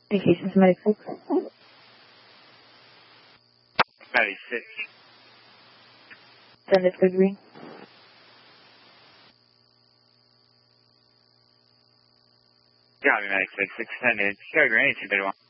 Communications, Medic 6. Medic 6. Send it to green. Copy, Medic 6. Extended. Go green, 231.